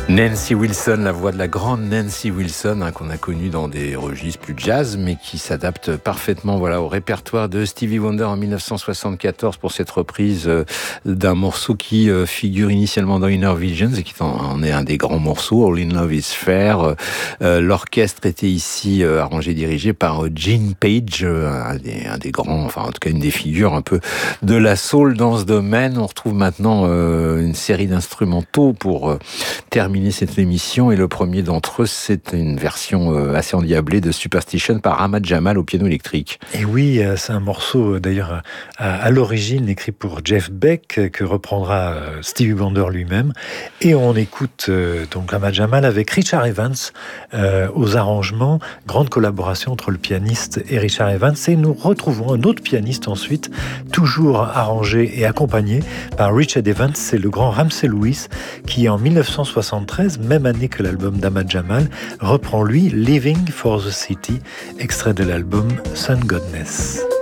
Nancy Wilson, la voix de la grande Nancy Wilson, qu'on a connue dans des registres plus jazz, mais qui s'adapte parfaitement au répertoire de Stevie Wonder en 1974 pour cette reprise d'un morceau qui figure initialement dans Inner Visions et qui en est un des grands morceaux, All in Love is Fair. L'orchestre était ici arrangé et dirigé par Gene Page, un des grands, enfin en tout cas une des figures un peu de la soul dans ce domaine. On retrouve maintenant une série d'instrumentaux pour terminer cette émission, et le premier d'entre eux, c'est une version assez endiablée de Superstition par Ahmad Jamal au piano électrique. Et oui, c'est un morceau d'ailleurs à l'origine écrit pour Jeff Beck, que reprendra Stevie Wonder lui-même, et on écoute donc Ahmad Jamal avec Richard Evans aux arrangements, grande collaboration entre le pianiste et Richard Evans, et nous retrouvons un autre pianiste ensuite, toujours arrangé et accompagné par Richard Evans, c'est le grand Ramsey Lewis, qui en 1973, même année que l'album d'Ahmad Jamal, reprend lui Living for the City, extrait de l'album Sun Godness.